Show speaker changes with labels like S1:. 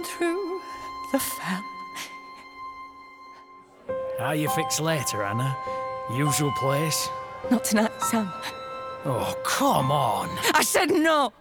S1: through the fell.
S2: How you fix later, Anna? Usual place?
S1: Not tonight, Sam.
S2: Oh, come on!
S1: I said no!